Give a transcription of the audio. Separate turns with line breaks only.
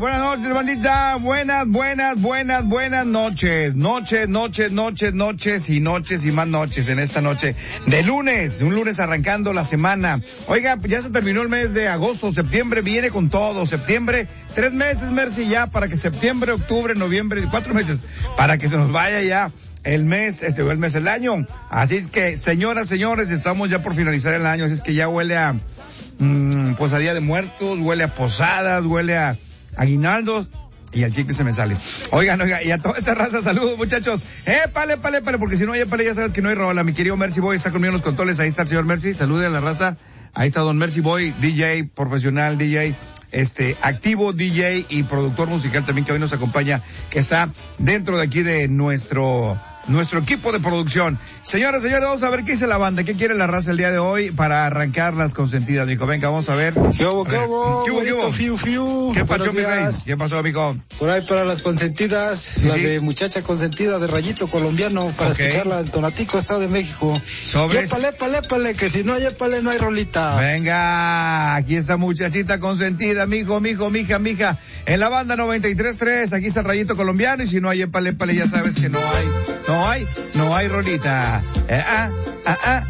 buenas noches, bandita. Buenas noches. Noches y más noches en esta noche de lunes. Un lunes arrancando la semana. Oiga, ya se terminó el mes de agosto. Septiembre viene con todo. Septiembre, 3 meses, Mercy, ya para que septiembre, octubre, noviembre, 4 meses, para que se nos vaya ya el mes, el mes del año. Así es que, señoras, señores, estamos ya por finalizar el año. Así es que ya huele a pues a Día de Muertos, huele a posadas, huele a aguinaldos, y el chicle se me sale. Oigan, y a toda esa raza, saludos, muchachos. Pale, porque si no hay épale, ya sabes que no hay rola. Mi querido Mercy Boy está conmigo en los controles. Ahí está el señor Mercy, salude a la raza. Ahí está don Mercy Boy, DJ profesional, DJ activo, DJ y productor musical también, que hoy nos acompaña, que está dentro de aquí de nuestro equipo de producción. Señoras, señores, vamos a ver qué dice la banda, qué quiere la raza el día de hoy para arrancar las consentidas, mijo. Venga, vamos a ver.
¿Qué hubo?
¿Qué pasó, mi rey? ¿Qué pasó, amigo?
Por ahí para las consentidas, sí, la de muchacha consentida de Rayito Colombiano, para escucharla en Tonatico, Estado de México. Épale, que si no hay épale, no hay rolita.
Venga, aquí está muchachita consentida, mijo, mija. En la banda 93.3, aquí está el Rayito Colombiano, y si no hay épale, ya sabes que no hay rolita.